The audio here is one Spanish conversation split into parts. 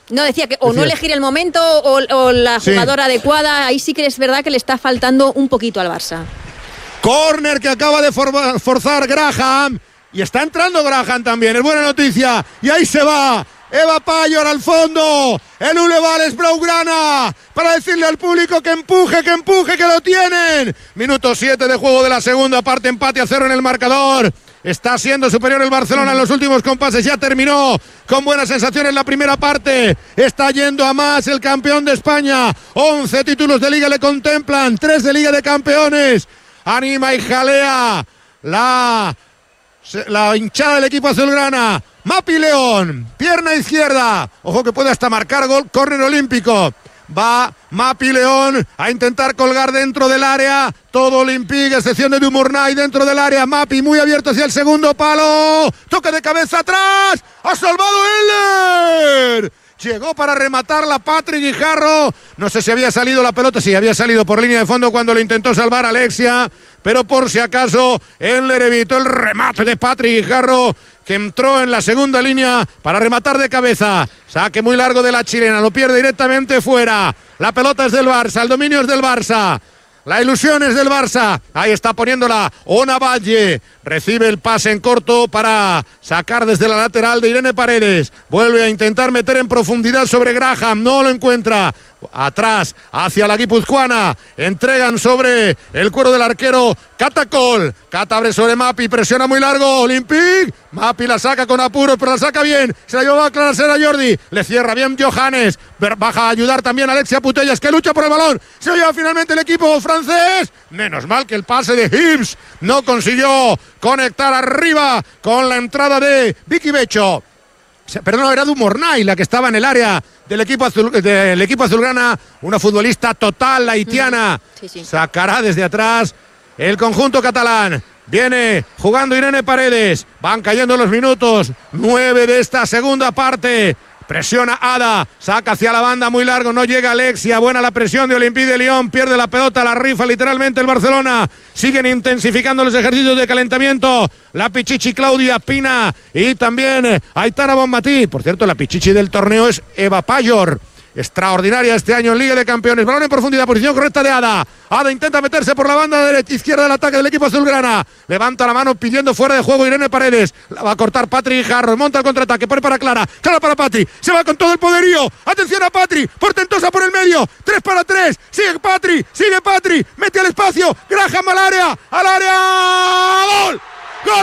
No, decía que o no elegir el momento o la jugadora adecuada. Ahí sí que es verdad que le está faltando un poquito al Barça. Córner que acaba de forzar Graham. Y está entrando Graham también, es buena noticia. Y ahí se va Eva Payor al fondo. El Ulevales Blaugrana para decirle al público que empuje, que lo tienen. Minuto 7 de juego de la segunda parte, empate a 0 en el marcador. Está siendo superior el Barcelona en los últimos compases. Ya terminó con buenas sensaciones la primera parte. Está yendo a más el campeón de España. 11 títulos de Liga le contemplan, 3 de Liga de Campeones. Anima y jalea la hinchada del equipo azulgrana. Mapi León, pierna izquierda. Ojo que puede hasta marcar gol, córner olímpico. Va Mapi León a intentar colgar dentro del área. Todo Olympique, excepción de Dumornay dentro del área. Mapi muy abierto hacia el segundo palo. Toque de cabeza atrás. ¡Ha salvado Eller! Llegó para rematarla Patrick Guijarro. No sé si había salido la pelota. Sí, había salido por línea de fondo cuando lo intentó salvar Alexia. Pero por si acaso, Eller evitó el remate de Patrick Guijarro, que entró en la segunda línea para rematar de cabeza. Saque muy largo de la chilena. Lo pierde directamente fuera. La pelota es del Barça. El dominio es del Barça. La ilusión es del Barça. Ahí está poniéndola Ona Valle. Recibe el pase en corto para sacar desde la lateral de Irene Paredes. Vuelve a intentar meter en profundidad sobre Graham. No lo encuentra. Atrás, hacia la guipuzcoana. Entregan sobre el cuero del arquero Catacol. Cata abre sobre Mapi. Presiona muy largo Olympique. Mapi la saca con apuros, pero la saca bien. Se la lleva a aclararse a Jordi. Le cierra bien Johannes. Baja a ayudar también Alexia Putellas, que lucha por el balón. Se lo lleva finalmente el equipo francés. Menos mal que el pase de Hibbs no consiguió conectar arriba con la entrada de Vicky Becho. Perdón, era Dumornay la que estaba en el área del equipo azulgrana. Una futbolista total, la haitiana. Sí. Sacará desde atrás el conjunto catalán. Viene jugando Irene Paredes. Van cayendo los minutos. 9 de esta segunda parte. Presiona Ada, saca hacia la banda muy largo, no llega Alexia, buena la presión de Olympique de Lyon, pierde la pelota, la rifa literalmente el Barcelona. Siguen intensificando los ejercicios de calentamiento. La Pichichi Claudia Pina y también Aitana Bonmatí. Por cierto, la Pichichi del torneo es Eva Payor. Extraordinaria este año en Liga de Campeones. Balón en profundidad, posición correcta de Ada. Ada intenta meterse por la banda derecha, izquierda del ataque del equipo azulgrana. Levanta la mano pidiendo fuera de juego Irene Paredes. La va a cortar Patrick Guijarro. Monta el contraataque, pone para Clara. Clara para Patri. Se va con todo el poderío. Atención a Patri. Portentosa por el medio. 3 para 3. Sigue Patri. Mete al espacio. Graham al área. ¡Gol! ¡Gol!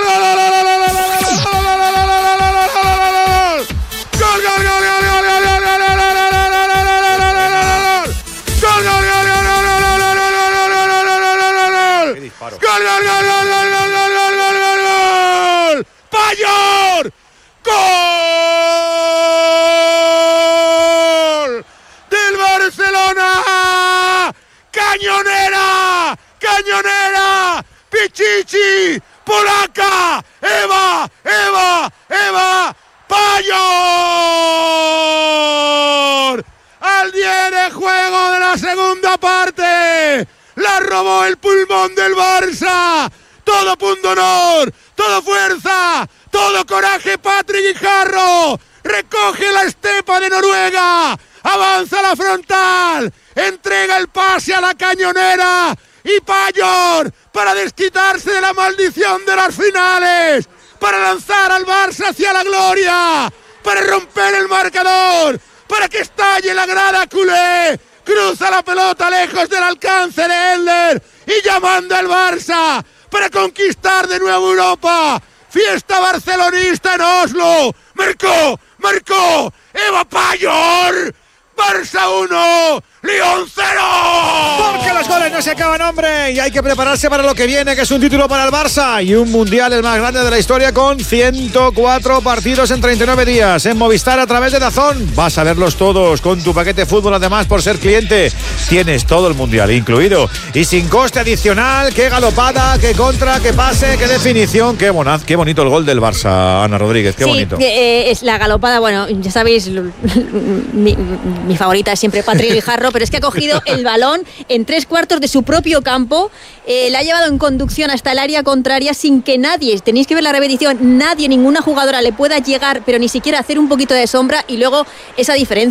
¡Payor! ¡Gol! ¡Del Barcelona! ¡Cañonera! ¡Pichichi! ¡Polaca! ¡Eva! ¡Payor! Al 10 de juego de la segunda parte. La robó el pulmón del Barça. Todo punto honor, todo fuerza, todo coraje. Patrick Guijarro recoge la estepa de Noruega. Avanza la frontal. Entrega el pase a la cañonera. Y Payor para desquitarse de la maldición de las finales. Para lanzar al Barça hacia la gloria. Para romper el marcador. Para que estalle la grada culé. Cruza la pelota lejos del alcance de Eller y ya manda el Barça para conquistar de nuevo Europa. Fiesta barcelonista en Oslo. Marcó Eva Payor. Barça 1, Lyon 0. Porque los goles no se acaban, hombre, y hay que prepararse para lo que viene, que es un título para el Barça y un mundial el más grande de la historia, con 104 partidos en 39 días en Movistar a través de DAZN. Vas a verlos todos con tu paquete fútbol. Además, por ser cliente tienes todo el mundial incluido y sin coste adicional. Qué galopada, qué contra, qué pase, qué definición. Qué bonito el gol del Barça, Ana Rodríguez, qué bonito. Es la galopada. Bueno, ya sabéis, mi favorita es siempre Patrick Guijarro, pero es que ha cogido el balón en 3/4 de su propio campo, la ha llevado en conducción hasta el área contraria sin que nadie, tenéis que ver la repetición, ninguna jugadora le pueda llegar, pero ni siquiera hacer un poquito de sombra, y luego esa diferencia.